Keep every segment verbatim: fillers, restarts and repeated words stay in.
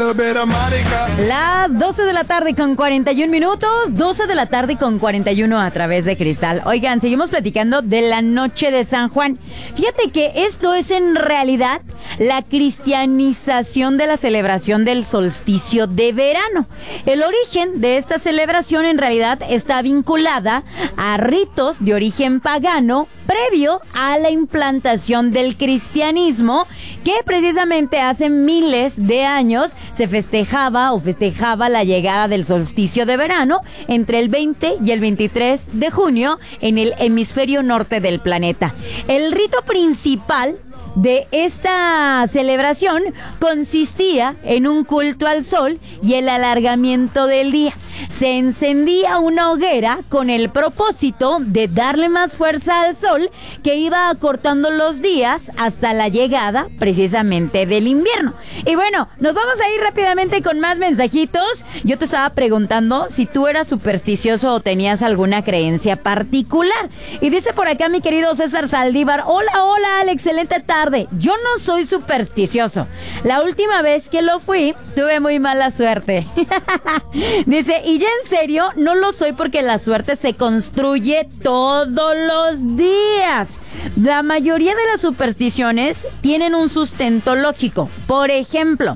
little bit of Monica. Las doce de la tarde con cuarenta y un minutos, doce de la tarde con cuarenta y uno a través de Cristal. Oigan, seguimos platicando de la noche de San Juan. Fíjate que esto es en realidad la cristianización de la celebración del solsticio de verano. El origen de esta celebración en realidad está vinculada a ritos de origen pagano previo a la implantación del cristianismo, que precisamente hace miles de años se festejaba o festejaba la llegada del solsticio de verano entre el veinte y el veintitrés de junio en el hemisferio norte del planeta. El rito principal de esta celebración consistía en un culto al sol y el alargamiento del día. Se encendía una hoguera con el propósito de darle más fuerza al sol, que iba acortando los días hasta la llegada precisamente del invierno. Y bueno, nos vamos a ir rápidamente con más mensajitos. Yo te estaba preguntando si tú eras supersticioso o tenías alguna creencia particular. Y dice por acá mi querido César Saldívar: hola, hola, Alex, excelente tarde. Yo no soy supersticioso. La última vez que lo fui, tuve muy mala suerte. Dice, y ya en serio, no lo soy porque la suerte se construye todos los días. La mayoría de las supersticiones tienen un sustento lógico. Por ejemplo,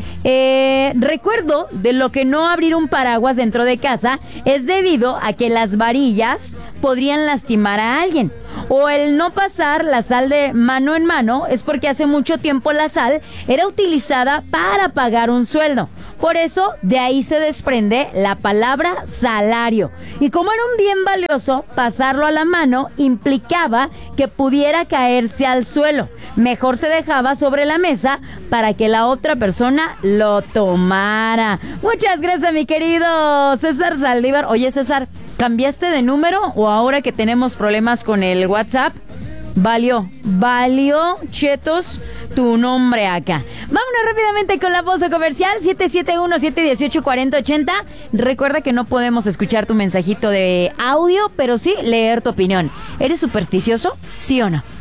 Eh, recuerdo de lo que no abrir un paraguas dentro de casa es debido a que las varillas podrían lastimar a alguien. O el no pasar la sal de mano en mano es porque hace mucho tiempo la sal era utilizada para pagar un sueldo. Por eso, de ahí se desprende la palabra salario. Y como era un bien valioso, pasarlo a la mano implicaba que pudiera caerse al suelo. Mejor se dejaba sobre la mesa para que la otra persona lo tomara. Muchas gracias, mi querido César Saldívar. Oye, César, ¿cambiaste de número o ahora que tenemos problemas con el WhatsApp? Valió, valió, chetos, tu nombre acá. Vámonos rápidamente con la pausa comercial. siete siete uno, siete uno ocho, cuatro cero ocho cero. Recuerda que no podemos escuchar tu mensajito de audio, pero sí leer tu opinión. ¿Eres supersticioso? ¿Sí o no?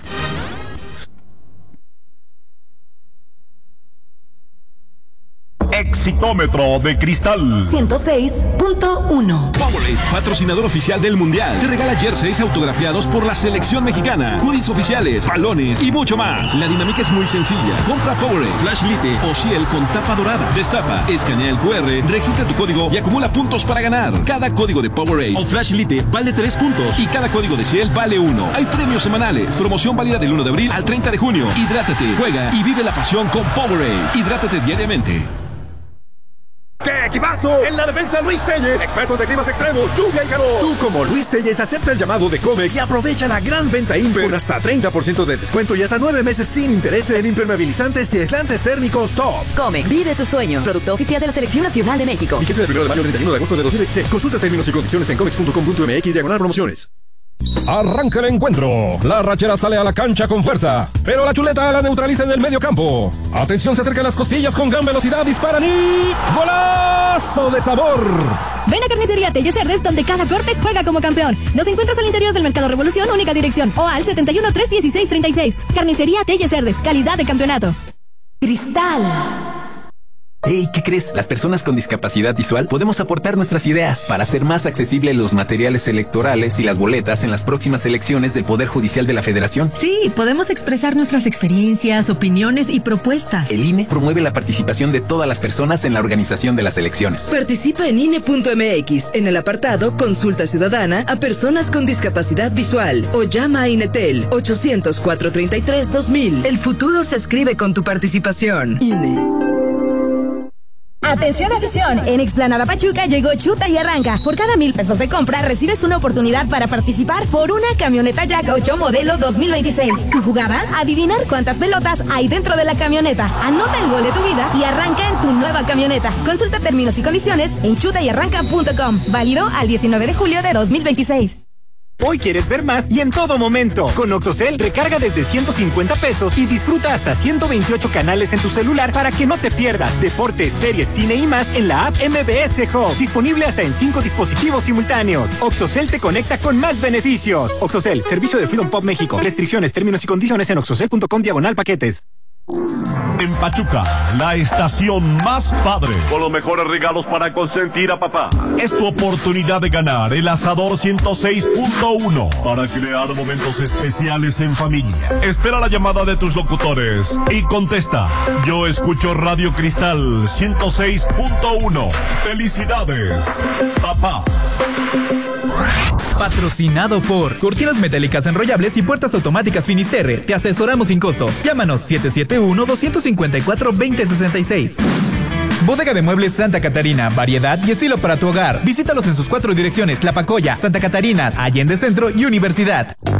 Exitómetro de Cristal ciento seis punto uno. Powerade, patrocinador oficial del Mundial, te regala jerseys autografiados por la selección mexicana, hoodies oficiales, balones y mucho más. La dinámica es muy sencilla. Compra Powerade, Flash Lite o Ciel con tapa dorada. Destapa, escanea el cu erre, registra tu código y acumula puntos para ganar. Cada código de Powerade o Flash Lite vale tres puntos y cada código de Ciel vale uno. Hay premios semanales. Promoción válida del uno de abril al treinta de junio. Hidrátate, juega y vive la pasión con Powerade. Hidrátate diariamente. ¡Qué equipazo! En la defensa, Luis Telles, expertos de climas extremos, lluvia y calor. Tú, como Luis Telles, acepta el llamado de Comex y aprovecha la gran venta Imper con hasta treinta por ciento de descuento y hasta nueve meses sin intereses en impermeabilizantes y aislantes térmicos top. Comex, vive tus sueños. Producto oficial de la Selección Nacional de México. Fíjese del primero de mayo al treinta y uno de agosto de dos mil veintiséis. Consulta términos y condiciones en comex punto com punto m x diagonal promociones. Arranca el encuentro. La rachera sale a la cancha con fuerza, pero la chuleta la neutraliza en el medio campo. Atención, se acercan las costillas con gran velocidad, disparan y... ¡golazo de sabor! Ven a Carnicería Telles Cerdes, donde cada corte juega como campeón. Nos encuentras al interior del Mercado Revolución, única dirección, o al setenta y uno, tres dieciséis, treinta y seis. Carnicería Telles Cerdes, calidad de campeonato. Cristal. Hey, ¿qué crees? Las personas con discapacidad visual podemos aportar nuestras ideas para hacer más accesibles los materiales electorales y las boletas en las próximas elecciones del Poder Judicial de la Federación. Sí, podemos expresar nuestras experiencias, opiniones y propuestas. El I N E promueve la participación de todas las personas en la organización de las elecciones. Participa en I N E punto m x en el apartado Consulta Ciudadana a personas con discapacidad visual o llama a Inetel ochocientos, cuatrocientos treinta y tres, dos mil. El futuro se escribe con tu participación. I N E. Atención, afición, en Explanada Pachuca llegó Chuta y Arranca. Por cada mil pesos de compra recibes una oportunidad para participar por una camioneta Jack ocho modelo dos mil veintiséis. Tu jugada, adivinar cuántas pelotas hay dentro de la camioneta. Anota el gol de tu vida y arranca en tu nueva camioneta. Consulta términos y condiciones en chuta y arranca punto com. Válido al diecinueve de julio de dos mil veintiséis. Hoy quieres ver más y en todo momento. Con Oxocel, recarga desde ciento cincuenta pesos y disfruta hasta ciento veintiocho canales en tu celular para que no te pierdas deportes, series, cine y más en la app M B S Hub. Disponible hasta en cinco dispositivos simultáneos. Oxocel te conecta con más beneficios. Oxocel, servicio de Freedom Pop México. Restricciones, términos y condiciones en oxocel punto com diagonal paquetes. En Pachuca, la estación más padre. Con los mejores regalos para consentir a papá. Es tu oportunidad de ganar el Asador ciento seis punto uno para crear momentos especiales en familia. Espera la llamada de tus locutores y contesta. Yo escucho Radio Cristal ciento seis punto uno. ¡Felicidades, papá! Patrocinado por Cortinas Metálicas Enrollables y Puertas Automáticas Finisterre. Te asesoramos sin costo. Llámanos siete siete uno, dos cinco cuatro, dos cero seis seis. Bodega de Muebles Santa Catarina. Variedad y estilo para tu hogar. Visítalos en sus cuatro direcciones: Tlapacoya, Santa Catarina, Allende Centro y Universidad.